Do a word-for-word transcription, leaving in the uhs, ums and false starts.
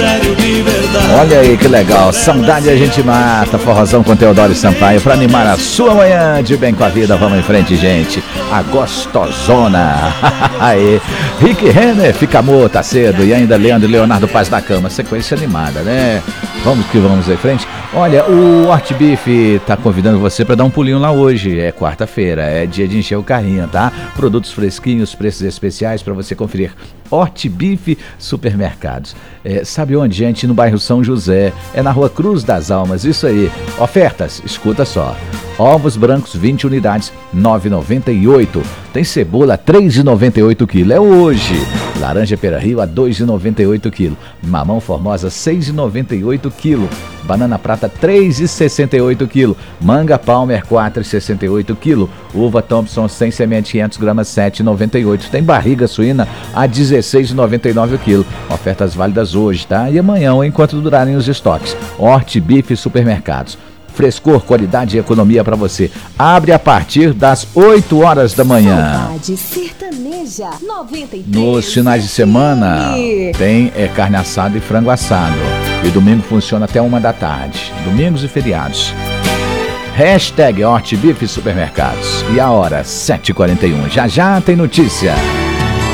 sério de verdade. Olha aí que legal, saudade a gente mata, forrozão com Teodoro Sampaio, pra animar a sua manhã de bem com a vida. Vamos em frente, gente, a gostosona. Aí, Rick Renner, fica amor, tá cedo, e ainda Leandro e Leonardo Paz da Cama, sequência animada, né? Vamos que vamos em frente. Olha, o Hort Beef tá convidando você para dar um pulinho lá hoje. É quarta-feira, é dia de encher o carrinho, tá? Produtos fresquinhos, preços especiais para você conferir. Hort Beef Supermercados. É, sabe onde, gente? No bairro São José. É na rua Cruz das Almas. Isso aí. Ofertas, escuta só. Ovos brancos, vinte unidades, nove reais e noventa e oito centavos. Tem cebola, três reais e noventa e oito centavos. É hoje. Laranja Pera Rio a dois reais e noventa e oito centavos. Mamão Formosa, seis reais e noventa e oito centavos. Banana Prata, três reais e sessenta e oito centavos. Manga Palmer, quatro reais e sessenta e oito centavos. Uva Thompson, sem semente, quinhentos gramas, sete reais e noventa e oito centavos. Tem barriga suína a dezesseis reais e noventa e nove centavos o quilo. Ofertas válidas hoje, tá? E amanhã, enquanto durarem os estoques. Hort Beef Supermercados. Frescor, qualidade e economia para você. Abre a partir das oito horas da manhã. Sertaneja noventa e três. Nos finais de semana tem é, carne assada e frango assado. E domingo funciona até uma da tarde. Domingos e feriados. Hashtag Hort Beef Supermercados. E a hora, sete e quarenta e um. Já já tem notícia.